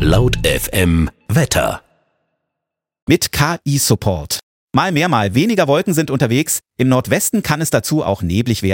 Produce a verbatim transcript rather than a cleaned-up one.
Laut F M Wetter. Mit K I-Support. Mal mehr, mal weniger Wolken sind unterwegs. Im Nordwesten kann es dazu auch neblig werden.